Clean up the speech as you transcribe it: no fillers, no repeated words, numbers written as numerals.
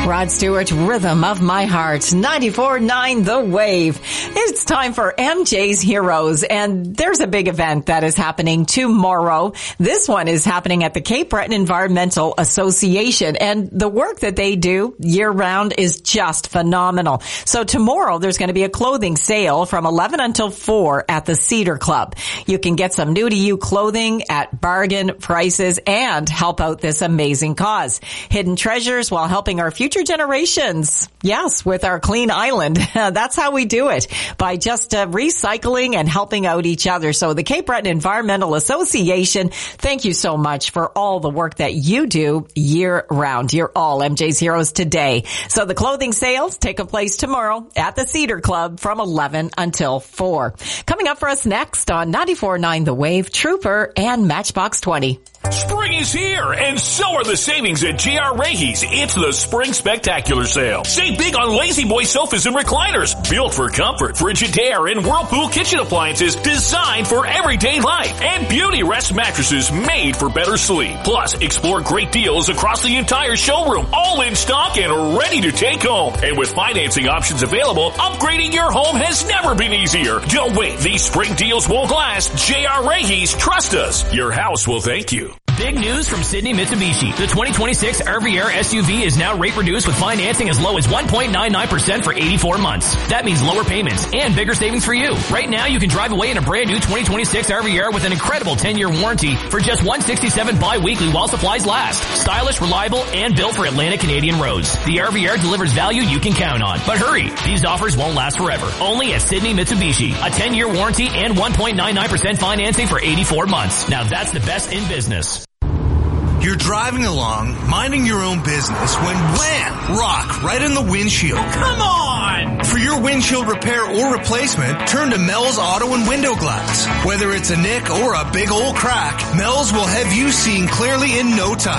Rod Stewart, Rhythm of My Heart, 94.9 The Wave. It's time for MJ's Heroes, and there's a big event that is happening tomorrow. This one is happening at the Cape Breton Environmental Association, and the work that they do year-round is just phenomenal. So tomorrow, there's going to be a clothing sale from 11 until 4 at the Cedar Club. You can get some new-to-you clothing at bargain prices and help out this amazing cause. Hidden treasures while helping our future generations. Yes, with our clean island. That's how we do it, by just recycling and helping out each other. So the Cape Breton Environmental Association, thank you so much for all the work that you do year round. You're all MJ's Heroes today. So the clothing sales take place tomorrow at the Cedar Club from 11 until 4. Coming up for us next on 94.9 The Wave, Trooper and Matchbox 20. Spring is here, and so are the savings at J.R. Reahy's. It's the Spring Spectacular Sale. Save big on Lazy Boy sofas and recliners, built for comfort, Frigidaire and Whirlpool kitchen appliances designed for everyday life, and Beauty Rest mattresses made for better sleep. Plus, explore great deals across the entire showroom, all in stock and ready to take home. And with financing options available, upgrading your home has never been easier. Don't wait, these spring deals won't last. J.R. Reahy's, trust us. Your house will thank you. Big news from Sydney Mitsubishi. The 2026 RVR SUV is now rate reduced with financing as low as 1.99% for 84 months. That means lower payments and bigger savings for you. Right now, you can drive away in a brand new 2026 RVR with an incredible 10-year warranty for just $167 bi-weekly while supplies last. Stylish, reliable, and built for Atlantic Canadian roads. The RVR delivers value you can count on. But hurry, these offers won't last forever. Only at Sydney Mitsubishi. A 10-year warranty and 1.99% financing for 84 months. Now that's the best in business. You're driving along, minding your own business, when wham! Rock right in the windshield. Come on! For your windshield repair or replacement, turn to Mel's Auto and Window Glass. Whether it's a nick or a big old crack, Mel's will have you seeing clearly in no time.